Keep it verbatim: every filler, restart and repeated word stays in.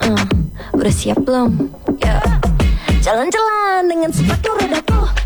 uh, udah siap belum? Yeah. Jalan-jalan dengan sepatu rodaku.